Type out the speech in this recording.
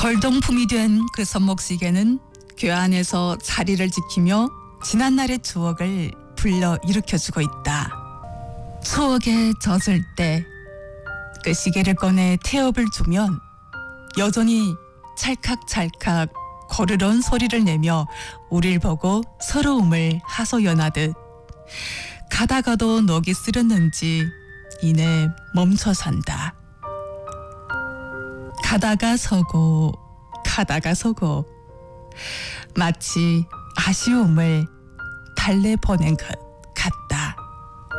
걸동품이 된 그 손목시계는 교 안에서 자리를 지키며 지난날의 추억을 불러 일으켜주고 있다. 추억에 젖을 때 그 시계를 꺼내 태엽을 주면 여전히 찰칵찰칵 거르던 소리를 내며 우릴 보고 서러움을 하소연하듯 가다가도 녹이 쓰렸는지 이내 멈춰 산다. 가다가 서고 마치 아쉬움을 달래보낸 것.